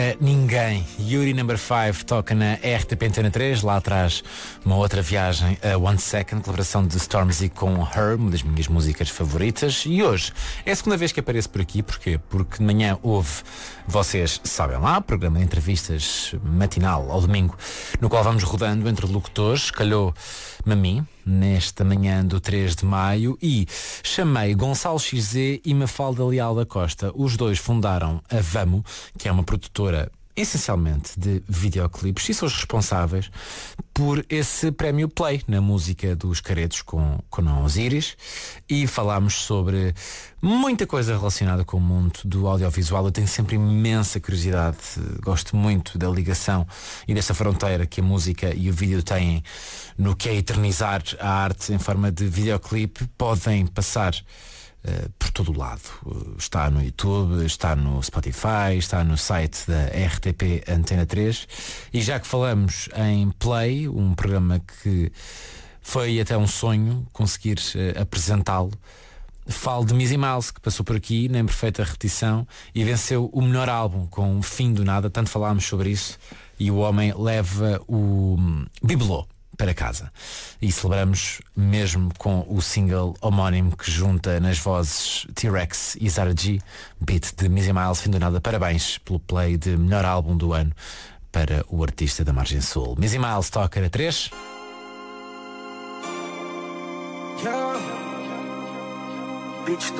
Ninguém. Yuri Number 5 toca na RTP Antena 3. Lá atrás uma outra viagem a One Second, colaboração de Stormzy com Her, uma das minhas músicas favoritas. E hoje é a segunda vez que apareço por aqui. Porquê? Porque de manhã houve, vocês sabem lá, programa de entrevistas matinal ao domingo, no qual vamos rodando entre locutores. Calhou-me a mim nesta manhã do 3 de maio e chamei Gonçalo XZ e Mafalda Leal da Costa. Os dois fundaram a Vamo, que é uma produtora essencialmente de videoclipes, e são os responsáveis por esse prémio Play na música dos Caretos com Não Osiris, e falámos sobre muita coisa relacionada com o mundo do audiovisual. Eu tenho sempre imensa curiosidade, gosto muito da ligação e desta fronteira que a música e o vídeo têm no que é eternizar a arte em forma de videoclipe. Podem passar por todo o lado. Está no YouTube, está no Spotify, está no site da RTP Antena 3. E já que falamos em Play, um programa que foi até um sonho conseguir apresentá-lo, falo de Missy Miles, que passou por aqui na perfeita repetição e venceu o melhor álbum com o Fim do Nada. Tanto falámos sobre isso, e o homem leva o bibelô para casa. E celebramos mesmo com o single homónimo que junta nas vozes T-Rex e Zara G, beat de Missy Miles, Fim do Nada. Parabéns pelo Play de melhor álbum do ano para o artista da Margem Sul. Missy Miles toca a 3. Bitch,